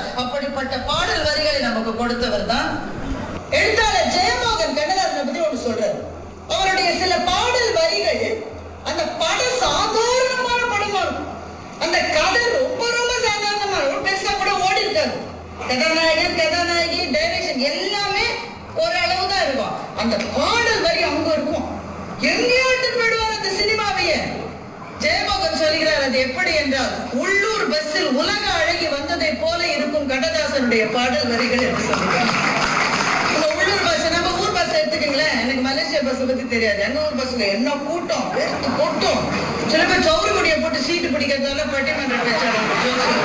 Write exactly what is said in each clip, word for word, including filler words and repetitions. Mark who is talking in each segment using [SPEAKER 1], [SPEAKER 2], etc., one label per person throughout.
[SPEAKER 1] அப்படிப்பட்ட பாடல் வரிகளை நமக்கு கொடுத்தவர் தான் எழுத்தாளர் ஜெயமோகன். கண்ணதாசனை பத்தி ஒன்று சொல்றாரு. அவருடைய சில பாடல் வரிகள் அந்த படம் சாதாரணமான படமா இருக்கும். அந்த கதை ரொம்ப ரொம்ப சாதாரணமா ஒரு பெருசா கூட ஓடி இருக்காது. கதாநாயகன் கதாநாயகி டைரக்ஷன் எல்லாமே ஓரளவு தான் இருக்கும். அந்த பாடல் வரி அவங்க இருக்கும். எங்கேயாட்டு போயிடுவார் அந்த சினிமாவையே. ஜெயமோகன் சொல்கிறார், அது எப்படி என்றால் உள்ளூர் பஸ்ஸில் உலக அழகி வந்ததை போல இருக்கும் கண்ணதாசனுடைய பாடல் வரிகள் என்று சொல்கிறார். உள்ளூர் பஸ் நம்ம ஊர் பஸ் எடுத்துக்கீங்களேன். எனக்கு மலேசியா பஸ் பத்தி தெரியாது. எங்க ஊர் பஸ்ல என்ன கூட்டம் கூட்டம். சில பேர் சௌரி கொடியை போட்டு சீட்டு பிடிக்கிறதால பட்டிமன்ற பேச்சாளர்.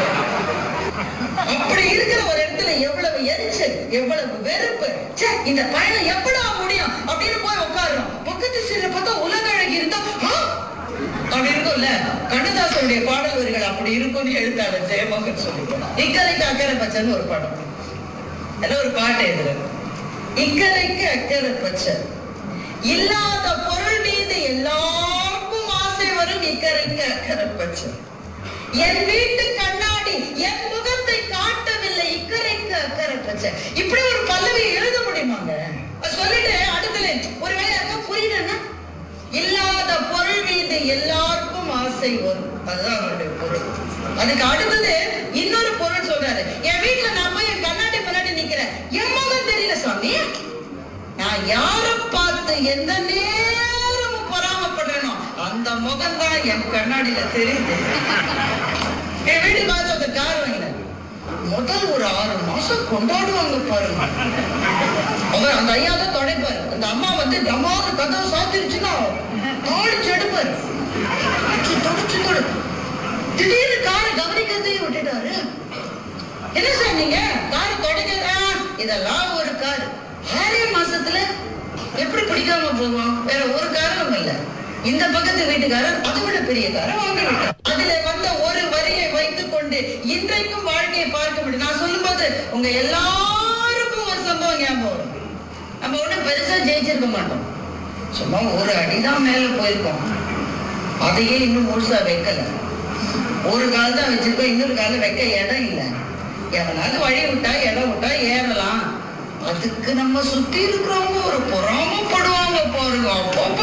[SPEAKER 1] அப்படி இருக்கிற ஒரு இடத்துல எவ்வளவு எரிச்சல், எவ்வளவு வெறுப்பு. இந்த பயணம் எப்படா முடியும் அப்படின்னு போய் உட்காருறோம். பக்கத்து சீட்ல பார்த்தா உலக அழகி இருந்தா அப்படி இருக்கும்ல. கண்ணதாசனுடைய பாடல் வரிகள் அப்படி இருக்கும்னு எழுத்தாளர் ஜெயமோகன் சொல்லிருக்கோம். இக்கரைக்கு அக்கறை பச்சைன்னு ஒரு படம், அதுல ஒரு பாட்டு எழுதுறது. இக்கரைக்கு அக்கறை பச்சை, இல்லாத பொருள் மீது எல்லாருக்கும் ஆசை வரும். இக்கரைக்கு அக்கறை பச்சை, என் வீட்டு கண்ணாடி என் முகத்தை காட்டவில்லை. இக்கரைக்கு அக்கறை பச்சை. இப்படி ஒரு பல்லவி எழுத முடியுமாங்க? சொல்லிட்டு அடுத்தல ஒருவேளை புரியுதுன்னா, இல்லாத பொருள் மீது எல்லாருக்கும் ஆசை வரும். அதுதான் அவருடைய பொருள். அதுக்கு அடுத்தது இன்னொரு பொருள் சொல்றாரு. என் வீட்டுல நான் போய் என் கண்ணாடி முன்னாடி நிக்கிறேன், என் முகம் தெரியல சாமி. நான் யார பார்த்து எந்த நேரமும் பொறாமப்படுறேனோ அந்த முகம் தான் என் கண்ணாடியில தெரியுது. என் வீட்டு பார்த்து அந்த கார் வாங்கினேன். முதல் ஒரு ஆறு மாசம் கொண்டாடுவாங்க பாருங்க. அவர் அந்த ஐயா தான் தொடைப்பாரு. அந்த அம்மா வந்து டமாவது கதவை சாத்திருச்சுன்னா தாளிச்சு எடுப்பாரு. தொடச்சு தொடு. திடீர்னு காரை கவனிக்கிறதே விட்டுட்டாரு. என்ன சார் நீங்க காரை தொடக்கிறா? இதெல்லாம் ஒரு கார். ஆறே மாசத்துல எப்படி பிடிக்காம போவோம்? வேற ஒரு காரணம் இல்ல. இந்த பக்கத்து வீட்டுக்காரர் அதை விட பெரிய காரை வாங்க விட்டார். அதுல வந்த ஒரு வரியை வைத்துக் கொண்டு இன்றைக்கும் வாழ்க்கையை பார்க்க முடியும். நான் சொல்லும் போது உங்க எல்லாருக்கும் ஒரு சம்பவம் ஞாபகம் வரும். நம்ம ஒண்ணு பெருசா ஜெயிச்சிருக்க மாட்டோம். சும்மா ஒரு அடிதான் மேல போயிருக்கோம். அதையே இன்னும் முழுசா வைக்கல. ஒரு கால் தான் வச்சிருக்கோம், இன்னொரு கால வைக்க இடம் இல்லை. எவனால வழி விட்டா இடம் விட்டா ஏறலாம். அதுக்கு நம்ம சுத்தி இருக்கிறவங்க ஒரு பொறாமப்படுவாங்க பாருங்க.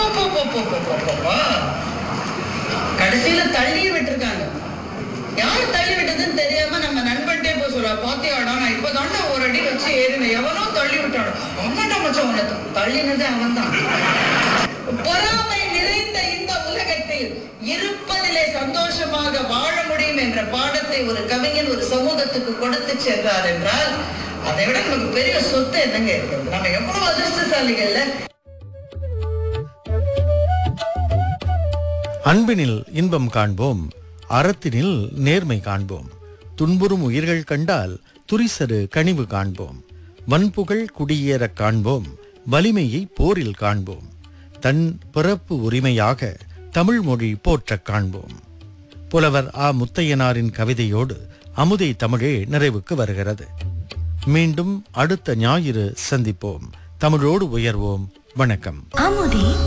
[SPEAKER 1] கடைசியில தள்ளியே விட்டுருக்காங்க. யார் தள்ளி விட்டதுன்னு தெரியாம நம்ம நண்பன்ட்டே போய் சொல்றா, பாத்தியாடா நான் இப்பதாண்டா ஒரு அடி வச்சு ஏறினேன், எவனோ தள்ளி விட்டாடா. அவன்டா மச்சம் உன்னை தள்ளினது அவன் தான். பொறாமை நிறைந்த இந்த உலகத்தில் இருப்பதிலே சந்தோஷமாக வாழ முடியும் என்ற பாடத்தை ஒரு கவிஞன் ஒரு சமூகத்துக்கு கொடுத்து சென்றார் என்றால் அதை விட நமக்கு பெரிய சொத்து என்னங்க இருக்கிறது? நம்ம எவ்வளவு அதிர்ஷ்டசாலிகள்ல.
[SPEAKER 2] அன்பினில் இன்பம் காண்போம், அறத்தினில் நேர்மை காண்போம். துன்புறும் உயிர்கள் கண்டால் துரிசரு கனிவு காண்போம். வன்புகழ் குடியேறக் காண்போம், வலிமையை போரில் காண்போம். தன் பிறப்பு உரிமையாக தமிழ் மொழி போற்றக் காண்போம். புலவர் ஆ முத்தையனாரின் கவிதையோடு அமுதை தமிழே நிறைவுக்கு வருகிறது. மீண்டும் அடுத்த ஞாயிறு சந்திப்போம். தமிழோடு உயர்வோம். வணக்கம்.
[SPEAKER 3] அமுதே